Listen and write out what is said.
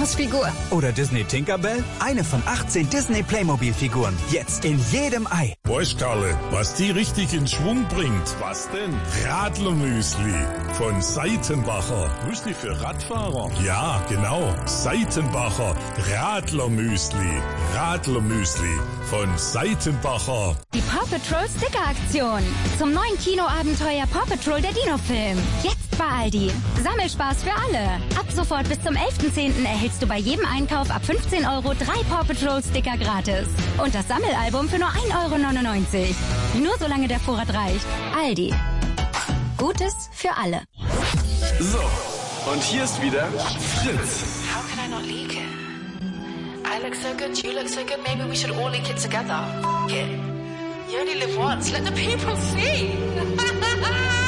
Figur. Oder Disney Tinkerbell? Eine von 18 Disney Playmobil-Figuren. Jetzt in jedem Ei. Weißt Karle, was die richtig in Schwung bringt? Was denn? Radlermüsli von Seitenbacher. Müsli für Radfahrer? Ja, genau. Seitenbacher Radlermüsli. Radlermüsli von Seitenbacher. Die Paw Patrol Sticker-Aktion. Zum neuen Kinoabenteuer Paw Patrol der Dino-Film. Jetzt bei Aldi. Sammelspaß für alle. Ab sofort bis zum 11.10. erhältst du bei jedem Einkauf ab 15 Euro 3 Paw Patrol Sticker gratis. Und das Sammelalbum für nur 1,99 Euro. Nur solange der Vorrat reicht. Aldi. Gutes für alle. So, und hier ist wieder Fritz. How can I not leak it? I look so good, you look so good, maybe we should all leak it together. Yeah. You only live once, let the people see.